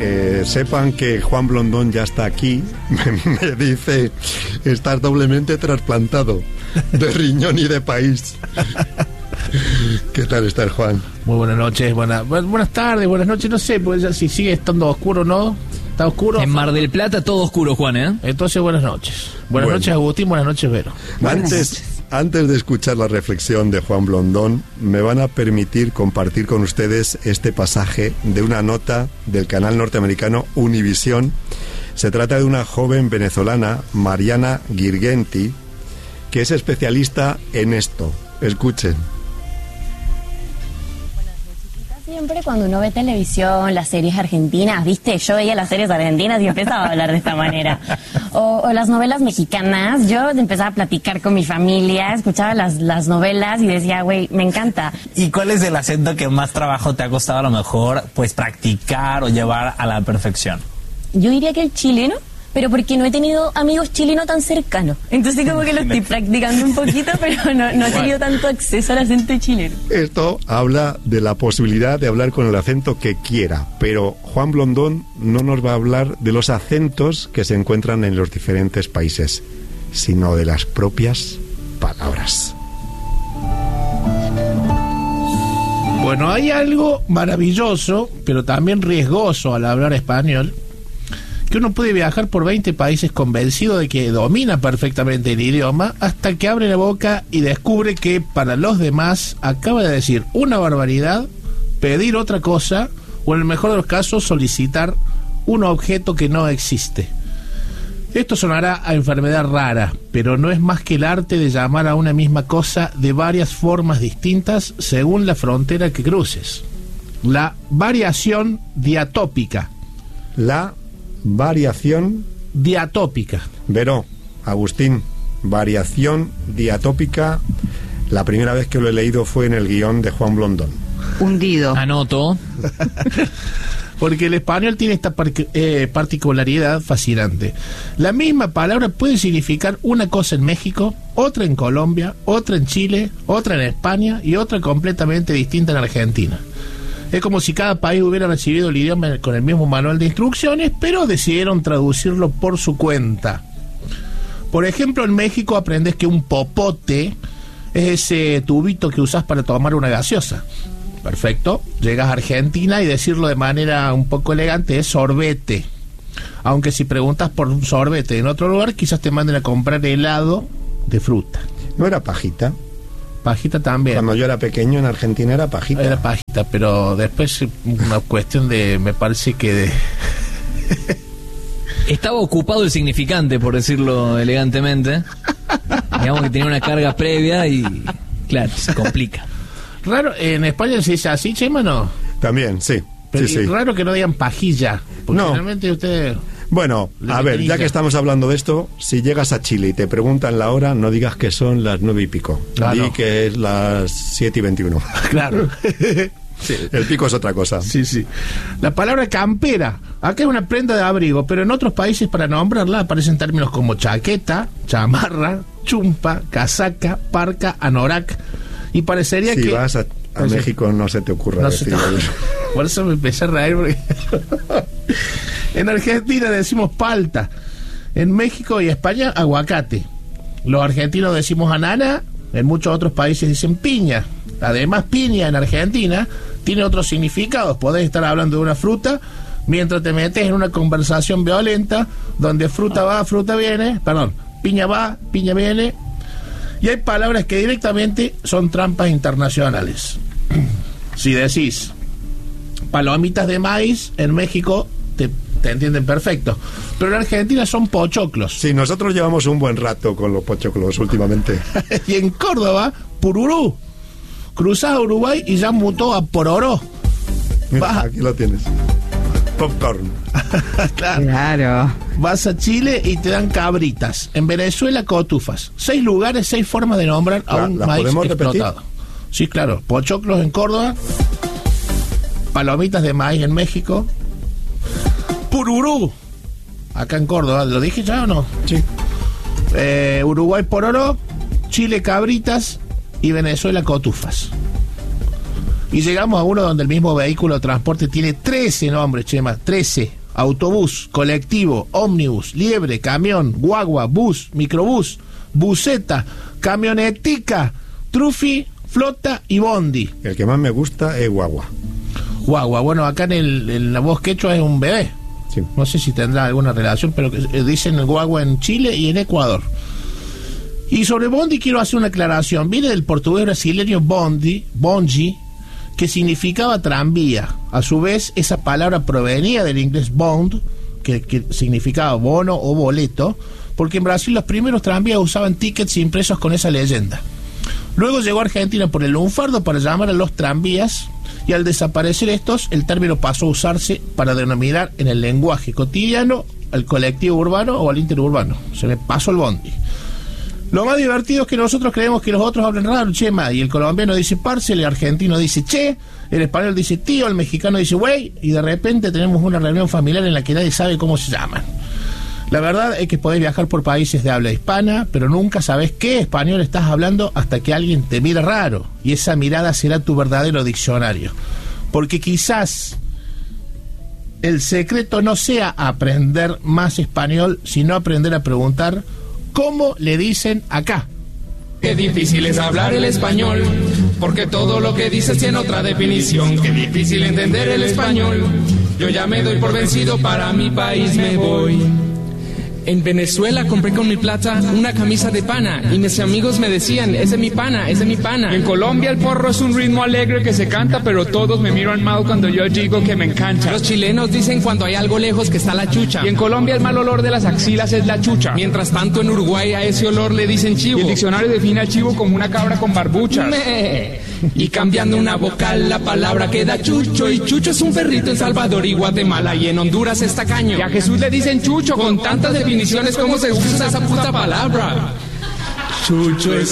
sepan que Juan Blondón ya está aquí. Me dice, estás doblemente trasplantado de riñón y de país. ¿Qué tal estás, Juan? Muy buenas noches, buenas tardes, buenas noches, no sé, pues ya si sigue estando oscuro o no. ¿Está oscuro? En Mar del Plata todo oscuro, Juan, ¿eh? Entonces, buenas noches. Buenas noches, Agustín, buenas noches, Vero. Antes de escuchar la reflexión de Juan Blondón, me van a permitir compartir con ustedes este pasaje de una nota del canal norteamericano Univisión. Se trata de una joven venezolana, Mariana Girgenti, que es especialista en esto. Escuchen. Siempre cuando uno ve televisión, las series argentinas, ¿viste? Yo veía las series argentinas y empezaba a hablar de esta manera. O las novelas mexicanas, yo empezaba a platicar con mi familia, escuchaba las novelas y decía, güey, me encanta. ¿Y cuál es el acento que más trabajo te ha costado a lo mejor, pues, practicar o llevar a la perfección? Yo diría que el chileno, pero porque no he tenido amigos chilenos tan cercanos. Entonces como que lo estoy practicando un poquito, pero no he tenido tanto acceso al acento chileno. Esto habla de la posibilidad de hablar con el acento que quiera, pero Juan Blondón no nos va a hablar de los acentos que se encuentran en los diferentes países, sino de las propias palabras. Bueno, hay algo maravilloso, pero también riesgoso al hablar español, que uno puede viajar por 20 países convencido de que domina perfectamente el idioma hasta que abre la boca y descubre que para los demás acaba de decir una barbaridad, pedir otra cosa o en el mejor de los casos solicitar un objeto que no existe. Esto sonará a enfermedad rara, pero no es más que el arte de llamar a una misma cosa de varias formas distintas según la frontera que cruces. La variación diatópica. La variación diatópica. Vero, Agustín, variación diatópica. La primera vez que lo he leído fue en el guión de Juan Blondón. Hundido. Anoto. Porque el español tiene esta particularidad fascinante. La misma palabra puede significar una cosa en México, otra en Colombia, otra en Chile, otra en España y otra completamente distinta en Argentina. Es como si cada país hubiera recibido el idioma con el mismo manual de instrucciones, pero decidieron traducirlo por su cuenta. Por ejemplo, en México aprendes que un popote es ese tubito que usas para tomar una gaseosa. Perfecto. Llegas a Argentina y decirlo de manera un poco elegante es sorbete. Aunque si preguntas por un sorbete en otro lugar, quizás te manden a comprar helado de fruta. ¿No era pajita? Pajita también. Cuando yo era pequeño en Argentina era pajita. Era pajita, pero después una cuestión de, me parece que de... Estaba ocupado el significante, por decirlo elegantemente. Digamos que tenía una carga previa y, claro, se complica. Raro, en España se dice así, Chema, ¿no? También, sí. Pero sí. Raro que no digan pajilla, porque no. Realmente usted... Bueno, a ver, ya que estamos hablando de esto, si llegas a Chile y te preguntan la hora, no digas que son las 9:00. Di que es las 7:21. Claro. Sí. El pico es otra cosa. Sí, sí. La palabra campera, acá es una prenda de abrigo, pero en otros países para nombrarla aparecen términos como chaqueta, chamarra, chumpa, casaca, parca, anorak. Y parecería que... Si vas a México no se te ocurra decir eso. Por eso me empecé a reír, porque... En Argentina decimos palta. En México y España, aguacate. Los argentinos decimos anana. En muchos otros países dicen piña. Además, piña en Argentina tiene otros significados. Podés estar hablando de una fruta mientras te metes en una conversación violenta donde fruta va, fruta viene. Perdón, piña va, piña viene. Y hay palabras que directamente son trampas internacionales. Si decís palomitas de maíz, en México te entienden perfecto. Pero en Argentina son pochoclos. Sí, nosotros llevamos un buen rato con los pochoclos últimamente. Y en Córdoba, pururú. Cruzás a Uruguay y ya mutó a pororó. Mira, aquí lo tienes. Popcorn. Claro. Vas a Chile y te dan cabritas. En Venezuela, cotufas. 6 lugares, 6 formas de nombrar a un maíz explotado. Sí, claro. Pochoclos en Córdoba. Palomitas de maíz en México. Pururú. Acá en Córdoba. ¿Lo dije ya o no? Sí. Uruguay, pororó. Chile, cabritas. Y Venezuela, cotufas. Y llegamos a uno donde el mismo vehículo de transporte tiene 13 nombres, Chema, 13. Autobús, colectivo, ómnibus, liebre, camión, guagua, bus, microbús, buseta, camionetica, trufi, flota y bondi. El que más me gusta es guagua. Guagua, bueno, acá en la voz quechua es un bebé. Sí. No sé si tendrá alguna relación, pero dicen el guagua en Chile y en Ecuador. Y sobre bondi quiero hacer una aclaración. Viene del portugués brasileño bongi, que significaba tranvía. A su vez, esa palabra provenía del inglés bond, que significaba bono o boleto, porque en Brasil los primeros tranvías usaban tickets impresos con esa leyenda. Luego llegó a Argentina por el lunfardo para llamar a los tranvías, y al desaparecer estos, el término pasó a usarse para denominar en el lenguaje cotidiano al colectivo urbano o al interurbano. Se me pasó el bondi. Lo más divertido es que nosotros creemos que los otros hablan raro, Chema, y el colombiano dice parce, el argentino dice che, el español dice tío, el mexicano dice güey, y de repente tenemos una reunión familiar en la que nadie sabe cómo se llaman. La verdad es que podés viajar por países de habla hispana, pero nunca sabés qué español estás hablando hasta que alguien te mira raro, y esa mirada será tu verdadero diccionario. Porque quizás el secreto no sea aprender más español, sino aprender a preguntar ¿cómo le dicen acá? Qué difícil es hablar el español, porque todo lo que dices tiene otra definición. Qué difícil entender el español. Yo ya me doy por vencido, para mi país me voy. En Venezuela compré con mi plata una camisa de pana y mis amigos me decían, ese es mi pana, ese es mi pana. En Colombia el porro es un ritmo alegre que se canta, pero todos me miran mal cuando yo digo que me encanta. Los chilenos dicen cuando hay algo lejos que está la chucha. Y en Colombia el mal olor de las axilas es la chucha. Mientras tanto en Uruguay a ese olor le dicen chivo. Y el diccionario define al chivo como una cabra con barbuchas. Y cambiando una vocal la palabra queda chucho, y chucho es un perrito en Salvador y Guatemala, y en Honduras es tacaño. Y a Jesús le dicen chucho con tantas definiciones como se usa esa puta palabra. Chucho es